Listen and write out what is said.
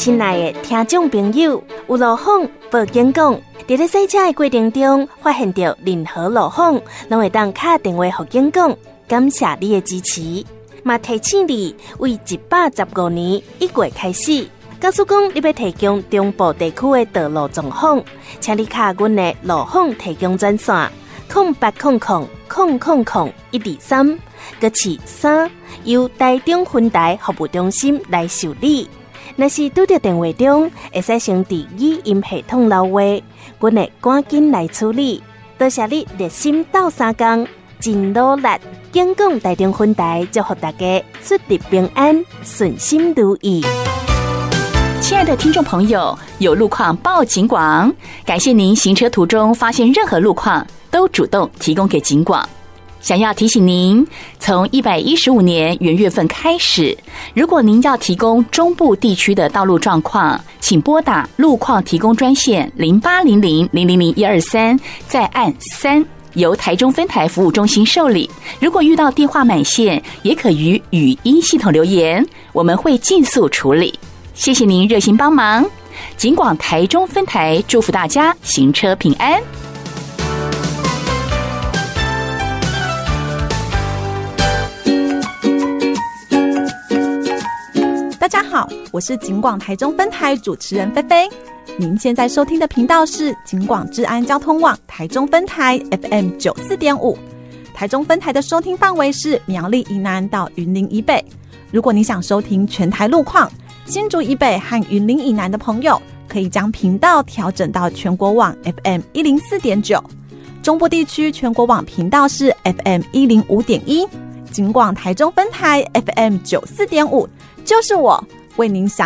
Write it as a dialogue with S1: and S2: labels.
S1: 亲爱的听众朋友，有路况报警讲，在咧洗车的过程中发现到任何路况，拢会当打电话给警讲，感谢你的支持。嘛提醒你，为115年1月开始，假使讲你要提供中部地区的道路状况，请你卡阮的路况提供专线0800000123，搁是3，由台中分台服务中心来受理。若是拄到电话中，会使先伫语音系统留话，阮会赶紧来处理。多谢你热心斗3工，真努力。警广台中分台祝福大家出入平安，顺心如意。
S2: 亲爱的听众朋友，有路况报警广，感谢您行车途中发现任何路况都主动提供给警广。想要提醒您，从115年元月份开始，如果您要提供中部地区的道路状况，请拨打路况提供专线0800000123，再按3，由台中分台服务中心受理。如果遇到电话满线，也可于语音系统留言，我们会尽速处理。谢谢您热心帮忙，警广台中分台祝福大家行车平安。
S3: 大家好，我是警广台中分台主持人菲菲。您现在收听的频道是警广治安交通网台中分台 FM 94.5。台中分台的收听范围是苗栗以南到云林以北。如果你想收听全台路况，新竹以北和云林以南的朋友可以将频道调整到全国网 FM 104.9。中部地区全国网频道是 FM 105.1。警广台中分台 FM 94.5，就是我为您详